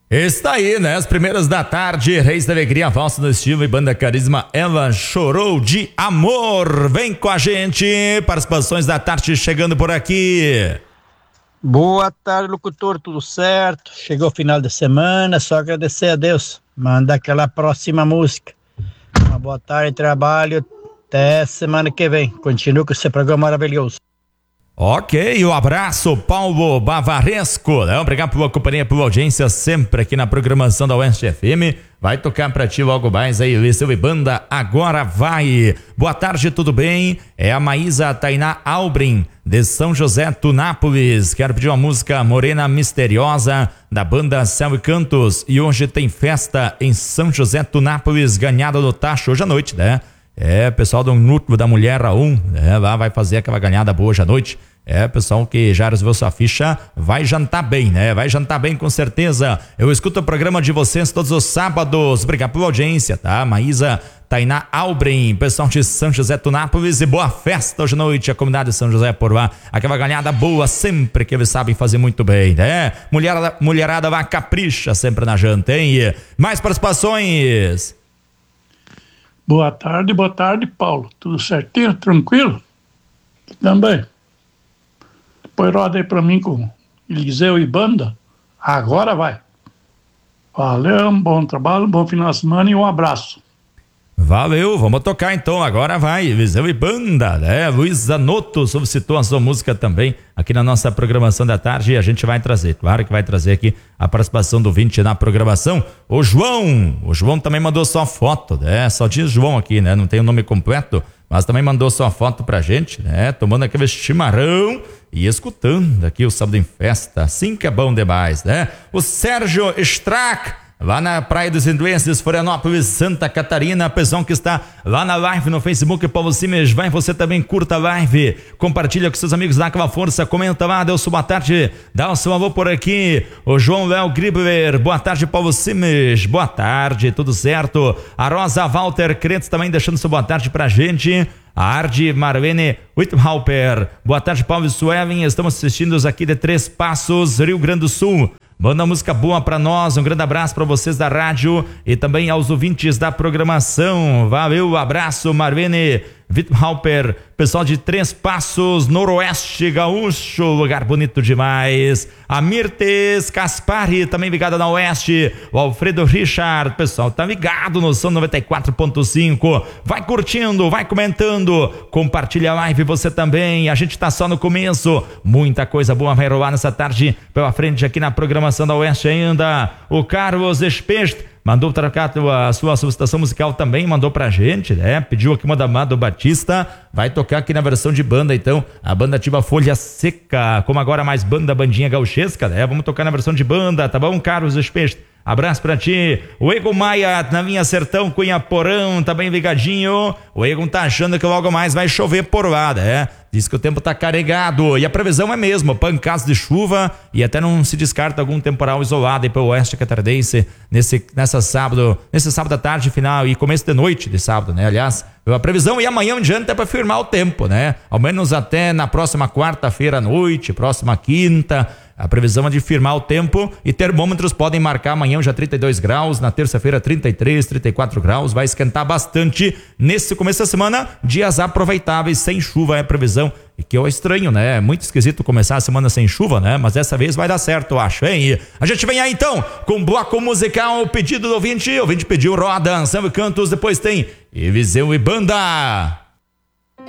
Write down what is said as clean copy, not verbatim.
Está aí, né? As primeiras da tarde, Reis da Alegria, Valsa do Estilo e Banda Carisma, Ela Chorou de Amor. Vem com a gente, participações da tarde chegando por aqui. Boa tarde, locutor, tudo certo? Chegou o final de semana, só agradecer a Deus. Manda aquela próxima música. Uma boa tarde, trabalho, até semana que vem. Continua com esse programa maravilhoso. Ok, um abraço, Paulo Bavaresco, né? Obrigado pela companhia, pela audiência sempre aqui na programação da Oeste FM. Vai tocar pra ti logo mais aí, Liceu e Banda, agora vai. Boa tarde, tudo bem? É a Maísa Tainá Albrin, de São José, Tunápolis. Quero pedir uma música Morena Misteriosa, da banda Céu e Cantos. E hoje tem festa em São José, Tunápolis, ganhada do tacho hoje à noite, né? Pessoal do Núcleo da Mulher A1, né? Lá vai fazer aquela ganhada boa hoje à noite. Pessoal que já resolveu sua ficha, vai jantar bem, né? Vai jantar bem com certeza. Eu escuto o programa de vocês todos os sábados. Obrigado pela audiência, tá? Maísa Tainá Albrin, pessoal de São José, Tunápolis, e boa festa hoje à noite, a comunidade de São José por lá. Aquela ganhada boa sempre que eles sabem fazer muito bem, né? Mulherada vai capricha sempre na janta, hein? Mais participações. Boa tarde, Paulo. Tudo certinho, tranquilo? Também. Depois roda aí pra mim com Eliseu e Banda. Agora vai. Valeu, um bom trabalho, um bom final de semana e um abraço. Valeu, vamos tocar então, agora vai, Eliseu e Banda, né? Luiz Zanotto solicitou a sua música também aqui na nossa programação da tarde e a gente vai trazer, claro que vai trazer aqui a participação do ouvinte na programação. O João também mandou sua foto, né? Só diz João aqui, né? Não tem o nome completo, mas também mandou sua foto pra gente, né? Tomando aquele chimarrão e escutando aqui o Sábado em Festa, assim que é bom demais, né? O Sérgio Strack, lá na Praia dos Ingleses, Florianópolis, Santa Catarina, pessoal que está lá na live no Facebook, Paulo Simes, vai você também, curta a live, compartilha com seus amigos, dá aquela força, comenta lá, dê o seu boa tarde, dá o seu alô por aqui. O João Léo Gribler, boa tarde, Paulo Simes, boa tarde, tudo certo. A Rosa Walter Crentes também deixando seu boa tarde pra gente. A Arde Marlene Witthauper, boa tarde, Paulo e Suelen, estamos assistindo aqui de Três Passos, Rio Grande do Sul. Manda música boa pra nós, um grande abraço pra vocês da rádio e também aos ouvintes da programação. Valeu, abraço, Marlene Witthauper, pessoal de Três Passos, Noroeste Gaúcho, lugar bonito demais. A Mirtes Caspari, também ligada na Oeste. O Alfredo Richard, pessoal, tá ligado no Som 94.5. Vai curtindo, vai comentando, compartilha a live você também. A gente tá só no começo, muita coisa boa vai rolar nessa tarde pela frente aqui na programação da Oeste ainda. O Carlos Espest mandou trocar a sua solicitação musical também, mandou pra gente, né? Pediu aqui uma da Amado Batista, vai tocar aqui na versão de banda, então, a banda ativa Folha Seca, como agora mais bandinha gauchesca, né? Vamos tocar na versão de banda, tá bom, Carlos Espeste? Abraço pra ti. O Egon Maia, na linha Sertão, Cunha Porão, tá bem ligadinho. O Egon tá achando que logo mais vai chover por lá, né? Diz que o tempo tá carregado e a previsão é mesmo, pancadas de chuva e até não se descarta algum temporal isolado aí pelo oeste catarinense nesse sábado à tarde final e começo de noite de sábado, né? Aliás, a previsão e amanhã em diante é para firmar o tempo, né? Ao menos até na próxima quarta-feira à noite, próxima quinta. A previsão é de firmar o tempo e termômetros podem marcar amanhã já 32 graus, na terça-feira 33, 34 graus, vai esquentar bastante nesse começo da semana, dias aproveitáveis, sem chuva é a previsão, e que é estranho, né? É muito esquisito começar a semana sem chuva, né? Mas dessa vez vai dar certo, eu acho, hein? A gente vem aí então com bloco musical, pedido do ouvinte, o ouvinte pediu Roda, Samba e Cantos, depois tem Eliseu e Banda.